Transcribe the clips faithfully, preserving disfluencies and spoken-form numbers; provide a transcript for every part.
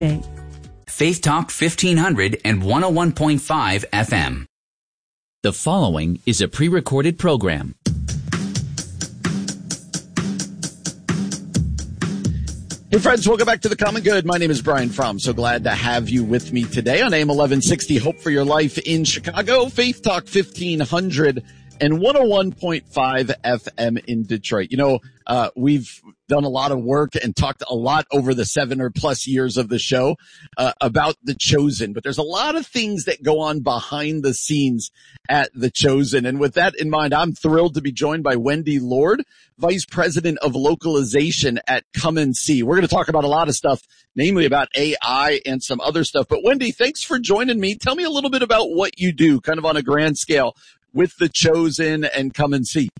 Faith Talk fifteen hundred and one oh one point five F M. The following is a pre-recorded program. Hey friends, welcome back to The Common Good. My name is Brian Fromm. So glad to have you with me today on A M eleven sixty, Hope for Your Life in Chicago, Faith Talk fifteen hundred and one oh one point five F M in Detroit. You know, uh, we've done a lot of work and talked a lot over the seven or plus years of the show uh, about The Chosen, but there's a lot of things that go on behind the scenes at The Chosen. And with that in mind, I'm thrilled to be joined by Wendy Lord, Vice President of Localization at Come and See. We're going to talk about a lot of stuff, namely about A I and some other stuff. But Wendy, thanks for joining me. Tell me a little bit about what you do, kind of on a grand scale, with The Chosen and Come and See.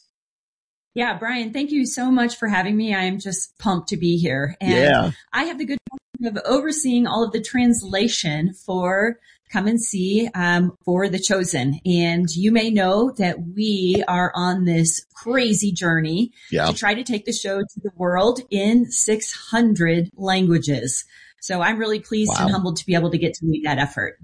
Yeah, Brian, thank you so much for having me. I am just pumped to be here. And yeah. I have the good fortune of overseeing all of the translation for Come and See um, for The Chosen. And you may know that we are on this crazy journey yeah. to try to take the show to the world in six hundred languages. So I'm really pleased wow. and humbled to be able to get to lead that effort.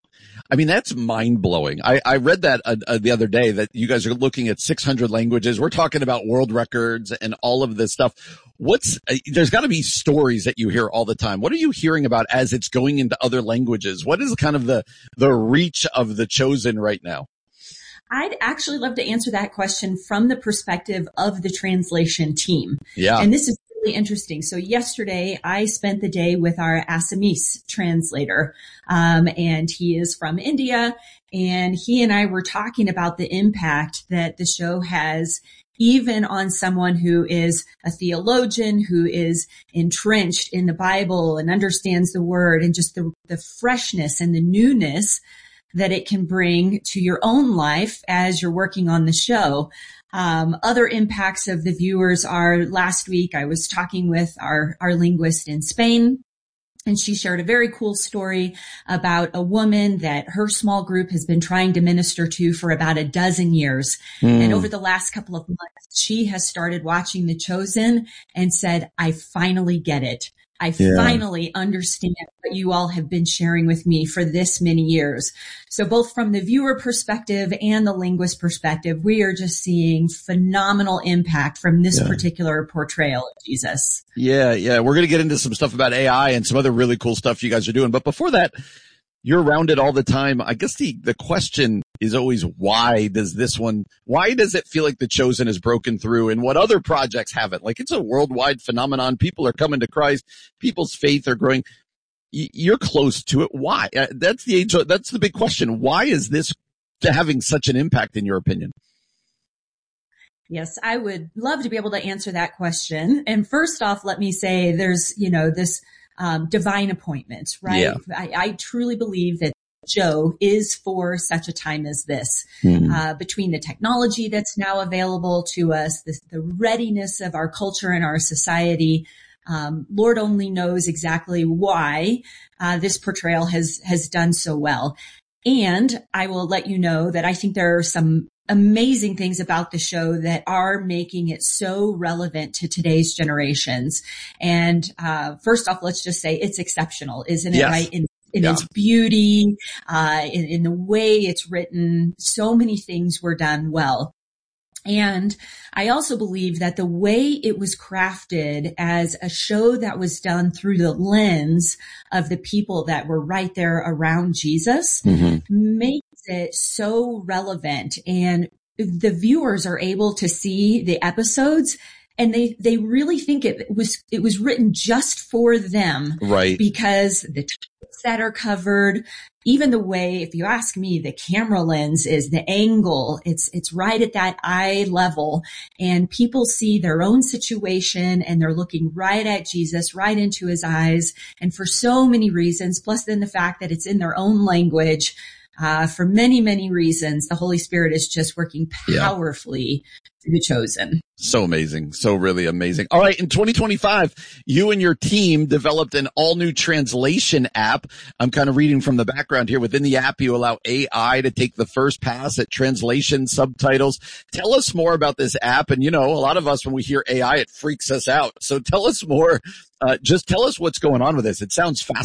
I mean, that's mind-blowing. I, I read that uh, uh, the other day that you guys are looking at six hundred languages. We're talking about world records and all of this stuff. What's, uh, there's got to be stories that you hear all the time. What are you hearing about as it's going into other languages? What is kind of the, the reach of The Chosen right now? I'd actually love to answer that question from the perspective of the translation team. Yeah. And this is really interesting. So yesterday I spent the day with our Assamese translator, um, and he is from India, and he and I were talking about the impact that the show has even on someone who is a theologian, who is entrenched in the Bible and understands the word, and just the, the freshness and the newness that it can bring to your own life as you're working on the show. Um, other impacts of the viewers are, last week I was talking with our, our linguist in Spain, and she shared a very cool story about a woman that her small group has been trying to minister to for about a dozen years. Mm. And over the last couple of months, she has started watching The Chosen and said, I finally get it. I yeah. finally understand what you all have been sharing with me for this many years. So both from the viewer perspective and the linguist perspective, we are just seeing phenomenal impact from this yeah. particular portrayal of Jesus. Yeah, yeah. We're going to get into some stuff about A I and some other really cool stuff you guys are doing. But before that, you're around it all the time. I guess the, the question is always, why does this one, why does it feel like The Chosen has broken through and what other projects haven't? Like, it's a worldwide phenomenon. People are coming to Christ. People's faith are growing. Y- you're close to it. Why? Uh, that's the age. That's the big question. Why is this having such an impact in your opinion? Yes, I would love to be able to answer that question. And first off, let me say there's, you know, this Um, divine appointment, right? Yeah. I, I truly believe that Joe is for such a time as this. Mm-hmm. Uh, between the technology that's now available to us, the, the readiness of our culture and our society, um, Lord only knows exactly why uh, this portrayal has has done so well. And I will let you know that I think there are some amazing things about the show that are making it so relevant to today's generations. And uh first off, let's just say it's exceptional, isn't it? Yes. Right? In, in yeah. its beauty, uh in, in the way it's written, so many things were done well. And I also believe that the way it was crafted as a show that was done through the lens of the people that were right there around Jesus mm-hmm. makes it so relevant. And the viewers are able to see the episodes and they, they really think it was, it was written just for them. Right. Because the topics that are covered, even the way, if you ask me, the camera lens is the angle, it's, it's right at that eye level, and people see their own situation and they're looking right at Jesus, right into his eyes. And for so many reasons, plus then the fact that it's in their own language, uh, for many, many reasons. The Holy Spirit is just working powerfully yeah. through the chosen. So amazing. So really amazing. All right. In twenty twenty-five, you and your team developed an all new translation app. I'm kind of reading from the background here. Within the app, you allow A I to take the first pass at translation subtitles. Tell us more about this app. And, you know, a lot of us, when we hear A I, it freaks us out. So tell us more. Uh, just tell us what's going on with this. It sounds fascinating.